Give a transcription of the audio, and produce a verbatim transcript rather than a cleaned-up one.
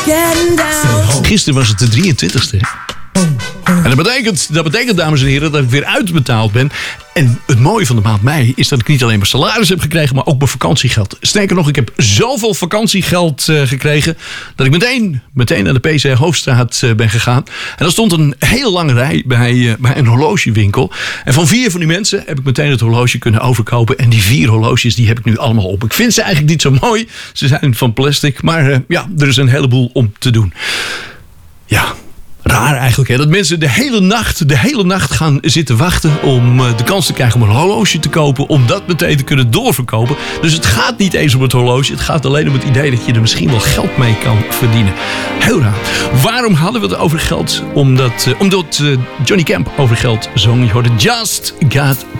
getting down. Gisteren was het de drieëntwintigste. En dat betekent, dat betekent, dames en heren, dat ik weer uitbetaald ben. En het mooie van de maand mei is dat ik niet alleen mijn salaris heb gekregen, maar ook mijn vakantiegeld. Sterker nog, ik heb zoveel vakantiegeld uh, gekregen dat ik meteen, meteen naar de P C Hoofdstraat uh, ben gegaan. En er stond een hele lange rij bij, uh, bij een horlogewinkel. En van vier van die mensen heb ik meteen het horloge kunnen overkopen. En die vier horloges die heb ik nu allemaal op. Ik vind ze eigenlijk niet zo mooi. Ze zijn van plastic. Maar uh, ja, er is een heleboel om te doen. Ja. Raar eigenlijk, hè? Dat mensen de hele nacht, de hele nacht gaan zitten wachten om uh, de kans te krijgen om een horloge te kopen, om dat meteen te kunnen doorverkopen. Dus het gaat niet eens om het horloge, het gaat alleen om het idee dat je er misschien wel geld mee kan verdienen. Heel raar. Waarom hadden we het over geld? Omdat, uh, omdat uh, Johnny Camp over geld zong. Je hoorde Just Got